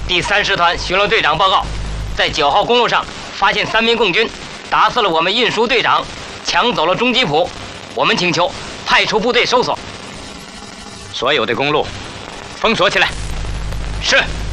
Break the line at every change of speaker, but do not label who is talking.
第30团巡逻队长报告，在9号公路上发现3名共军打死了我们运输队长，抢走了中吉普。我们请求派出部队搜索，
所有的公路封锁起来。
是。